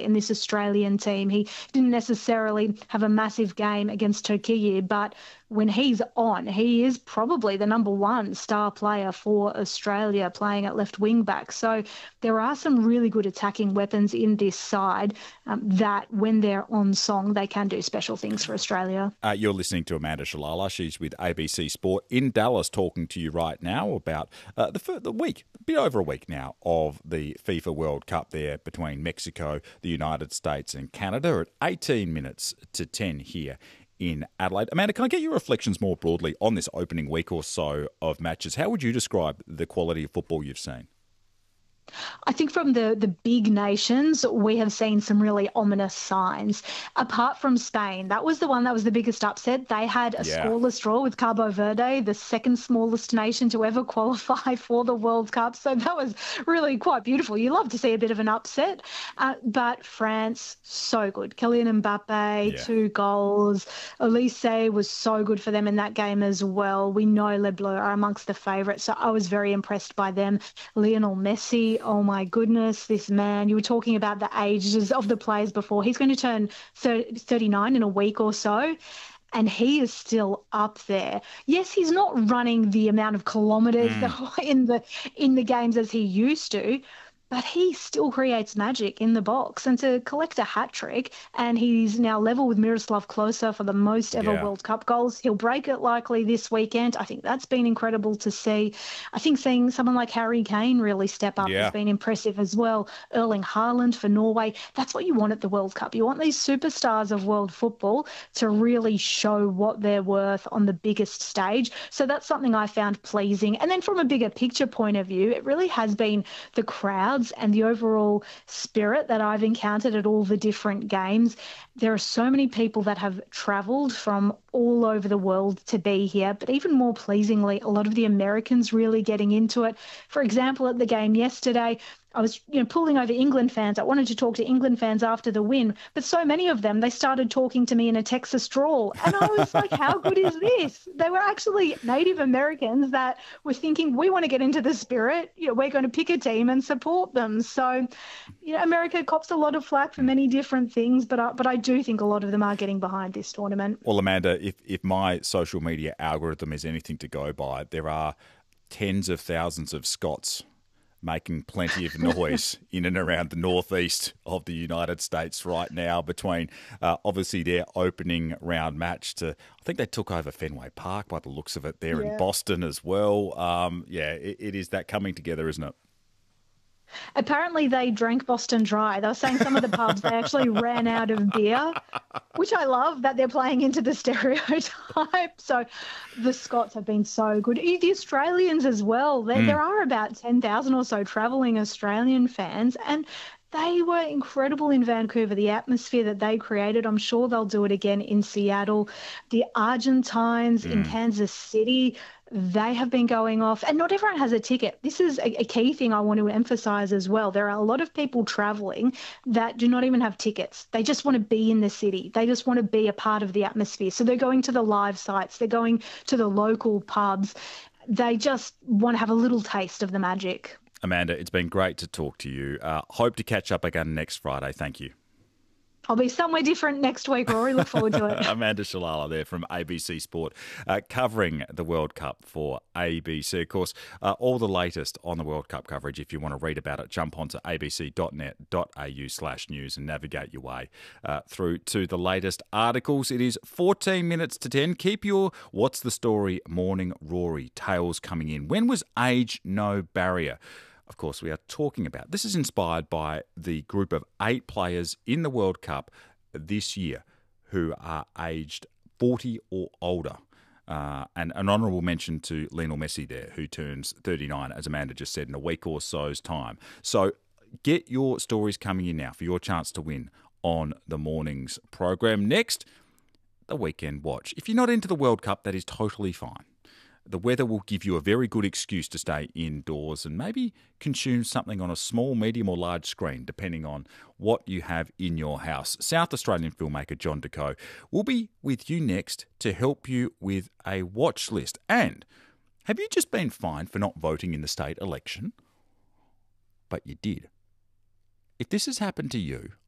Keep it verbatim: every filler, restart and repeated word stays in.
in this Australian team. He didn't necessarily have a massive game against Turkey, but when he's on, he is probably the number one star player for Australia playing at left wing back. So there are some really good attacking weapons in this side um, that when they're on song, they can do special things for Australia. Uh, you're listening to Amanda Shalala. She's with A B C Sport in Dallas talking to you right now about uh, the, the week, a bit over a week now, of the FIFA World Cup there between Mexico, the United States and Canada at eighteen minutes to ten here in Adelaide. Amanda, can I get your reflections more broadly on this opening week or so of matches? How would you describe the quality of football you've seen? I think from the, the big nations, we have seen some really ominous signs. Apart from Spain, that was the one that was the biggest upset. They had a Yeah. scoreless draw with Cabo Verde, the second smallest nation to ever qualify for the World Cup. So that was really quite beautiful. You love to see a bit of an upset. Uh, but France, so good. Kylian Mbappe, Yeah. two goals. Elise was so good for them in that game as well. We know Les Bleus are amongst the favourites, so I was very impressed by them. Lionel Messi, oh my goodness, this man. You were talking about the ages of the players before. He's going to turn thirty-nine in a week or so, and he is still up there. Yes, he's not running the amount of kilometres Mm. in the in the games as he used to, but he still creates magic in the box. And to collect a hat-trick, and he's now level with Miroslav Klose for the most ever Yeah. World Cup goals. He'll break it likely this weekend. I think that's been incredible to see. I think seeing someone like Harry Kane really step up Yeah. has been impressive as well. Erling Haaland for Norway. That's what you want at the World Cup. You want these superstars of world football to really show what they're worth on the biggest stage. So that's something I found pleasing. And then from a bigger picture point of view, it really has been the crowd and the overall spirit that I've encountered at all the different games. There are so many people that have travelled from all over the world to be here, but even more pleasingly, a lot of the Americans really getting into it. For example, at the game yesterday, I was you know, pulling over England fans. I wanted to talk to England fans after the win, but so many of them, they started talking to me in a Texas drawl. And I was like, how good is this? They were actually Native Americans that were thinking, we want to get into the spirit. You know, we're going to pick a team and support them. So, you know, America cops a lot of flack for many different things, but I, but I do think a lot of them are getting behind this tournament. Well, Amanda, if, if my social media algorithm is anything to go by, there are tens of thousands of Scots making plenty of noise in and around the northeast of the United States right now between uh, obviously their opening round match to, I think they took over Fenway Park by the looks of it there Yeah. in Boston as well. Um, yeah, it, it is that coming together, isn't it? Apparently they drank Boston Dry. They were saying some of the pubs, they actually ran out of beer, which I love that they're playing into the stereotype. So the Scots have been so good. The Australians as well. There, Mm. there are about ten thousand or so travelling Australian fans, and they were incredible in Vancouver, the atmosphere that they created. I'm sure they'll do it again in Seattle. The Argentines in Kansas City, they have been going off. And not everyone has a ticket. This is a, a key thing I want to emphasise as well. There are a lot of people travelling that do not even have tickets. They just want to be in the city. They just want to be a part of the atmosphere. So they're going to the live sites. They're going to the local pubs. They just want to have a little taste of the magic. Amanda, it's been great to talk to you. Uh, hope to catch up again next Friday. Thank you. I'll be somewhere different next week, Rory. Look forward to it. Amanda Shalala there from A B C Sport, uh, covering the World Cup for A B C. Of course, uh, all the latest on the World Cup coverage, if you want to read about it, jump onto abc.net.au slash news and navigate your way uh, through to the latest articles. It is fourteen minutes to ten. Keep your What's the Story morning Rory tales coming in. When was age no barrier? Of course, we are talking about. This is inspired by the group of eight players in the World Cup this year who are aged forty or older. Uh, and an honourable mention to Lionel Messi there, who turns thirty-nine, as Amanda just said, in a week or so's time. So get your stories coming in now for your chance to win on the morning's program. Next, the Weekend Watch. If you're not into the World Cup, that is totally fine. The weather will give you a very good excuse to stay indoors and maybe consume something on a small, medium or large screen, depending on what you have in your house. South Australian filmmaker John Deco will be with you next to help you with a watch list. And have you just been fined for not voting in the state election? But you did. If this has happened to you,